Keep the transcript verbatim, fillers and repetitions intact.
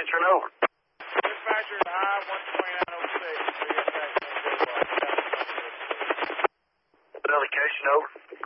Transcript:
Dispatcher, and over. Dispatcher, high one twenty-nine oh six. What allocation, over?